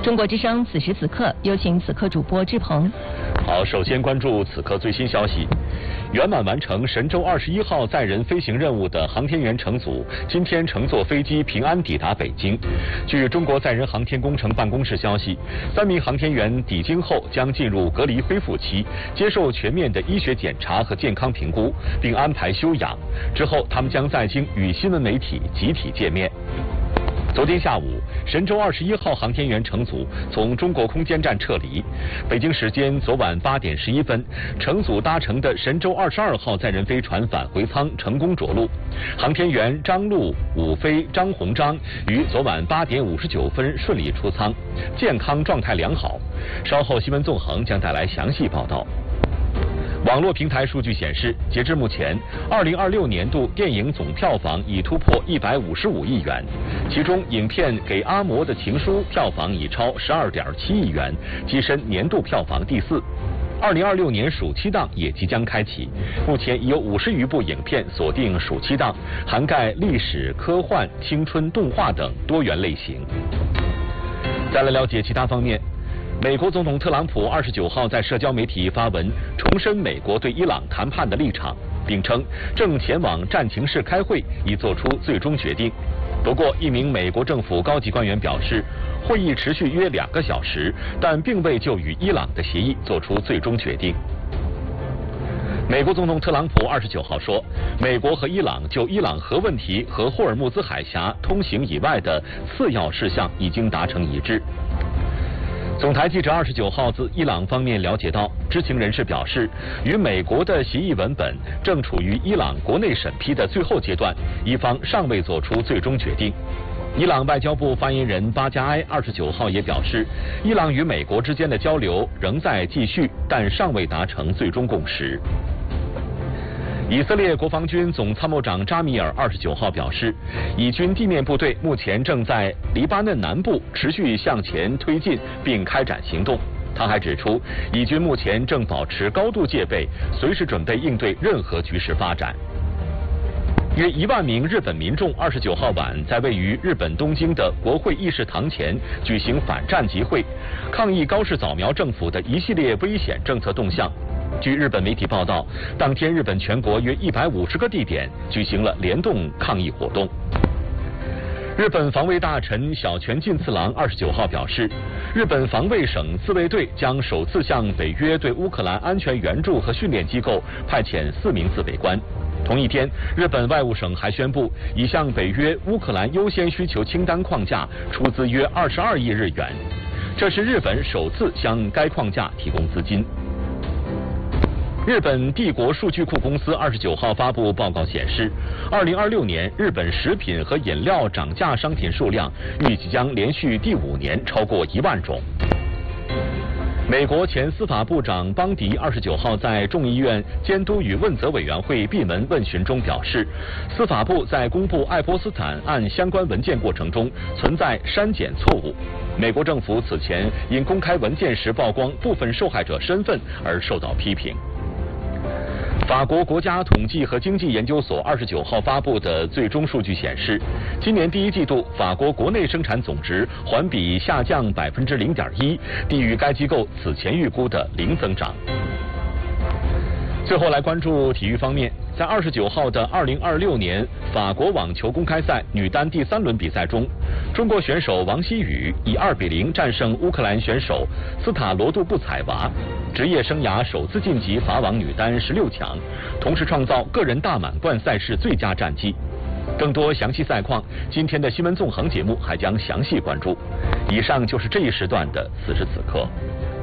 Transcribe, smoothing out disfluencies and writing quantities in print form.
中国之声此时此刻，有请此刻主播志鹏。 好，首先关注此刻最新消息。圆满完成神舟21号载人飞行任务的航天员乘组，今天乘坐飞机平安抵达北京。据中国载人航天工程办公室消息，3名航天员抵京后将进入隔离恢复期，接受全面的医学检查和健康评估，并安排休养。之后，他们将在京与新闻媒体集体见面。昨天下午，神舟21号航天员乘组从中国空间站撤离。北京时间昨晚8点11分，乘组搭乘的神舟22号载人飞船返回舱成功着陆。航天员张陆、武飞、张鸿章于昨晚8点59分顺利出舱，健康状态良好。稍后新闻纵横将带来详细报道。网络平台数据显示，截至目前，2026年度电影总票房已突破155亿元，其中影片《给阿嬷的情书》票房已超12.7亿元，跻身年度票房第4。2026年暑期档也即将开启，目前已有50余部影片锁定暑期档，涵盖历史、科幻、青春、动画等多元类型。再来了解其他方面。美国总统特朗普29号在社交媒体发文，重申美国对伊朗谈判的立场，并称正前往战情室开会，以做出最终决定。不过，一名美国政府高级官员表示，会议持续约2个小时，但并未就与伊朗的协议做出最终决定。美国总统特朗普29号说，美国和伊朗就伊朗核问题和霍尔木兹海峡通行以外的次要事项已经达成一致。总台记者29号自伊朗方面了解到，知情人士表示，与美国的协议文本正处于伊朗国内审批的最后阶段，伊方尚未做出最终决定。伊朗外交部发言人巴加埃29号也表示，伊朗与美国之间的交流仍在继续，但尚未达成最终共识。以色列国防军总参谋长扎米尔29号表示，以军地面部队目前正在黎巴嫩南部持续向前推进并开展行动。他还指出，以军目前正保持高度戒备，随时准备应对任何局势发展。约1万名日本民众29号晚在位于日本东京的国会议事堂前举行反战集会，抗议高市早苗政府的一系列危险政策动向。据日本媒体报道，当天日本全国约150个地点举行了联动抗议活动。日本防卫大臣小泉进次郎29号表示，日本防卫省自卫队将首次向北约对乌克兰安全援助和训练机构派遣4名自卫官。同一天，日本外务省还宣布，已向北约乌克兰优先需求清单框架出资约22亿日元，这是日本首次向该框架提供资金。日本帝国数据库公司29号发布报告显示，2026年日本食品和饮料涨价商品数量预计将连续第5年超过1万种。美国前司法部长邦迪29号在众议院监督与问责委员会闭门问询中表示，司法部在公布爱泼斯坦案相关文件过程中存在删减错误。美国政府此前因公开文件时曝光部分受害者身份而受到批评。法国国家统计和经济研究所29号发布的最终数据显示，今年第1季度法国国内生产总值环比下降0.1%，低于该机构此前预估的0增长。最后来关注体育方面，在29号的2026年法国网球公开赛女单第3轮比赛中，中国选手王希雨以2比0战胜乌克兰选手斯塔罗杜布采娃，职业生涯首次晋级法网女单16强，同时创造个人大满贯赛事最佳战绩。更多详细赛况，今天的新闻纵横节目还将详细关注。以上就是这一时段的此时此刻。